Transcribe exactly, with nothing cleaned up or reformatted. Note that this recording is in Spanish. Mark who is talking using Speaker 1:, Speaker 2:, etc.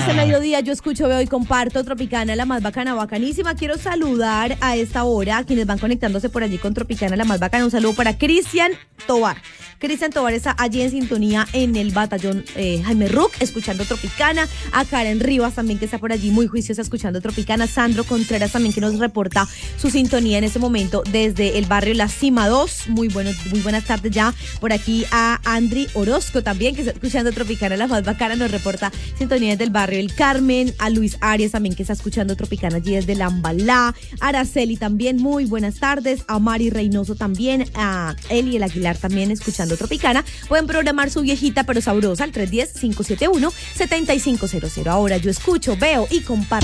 Speaker 1: este mediodía yo escucho, veo y comparto Tropicana, la más bacana, bacanísima. Quiero saludar a esta hora a quienes van conectándose por allí con Tropicana, la más bacana. Un saludo para Cristian Tobar. Cristian Tobar está allí en sintonía en el batallón eh, Jaime Rook, escuchando Tropicana. A Karen Rivas también, que está por allí muy juiciosa escuchando Tropicana. Sandro Contreras también, que nos reporta su sintonía en este momento desde el barrio La Cima dos. Muy, bueno, muy buenas tardes ya. Por aquí a Andri Orozco también, que está escuchando Tropicana, la más bacana, nos reporta sintonía desde el barrio El Carmen. A Luis Arias también, que está escuchando Tropicana allí desde Lambalá. Araceli también, muy buenas tardes. A Mari Reynoso también. A Eli El Aguilar también escuchando Tropicana. Pueden programar su viejita pero sabrosa al tres uno cero, cinco siete uno, siete cinco cero cero. Ahora yo escucho, veo y comparto.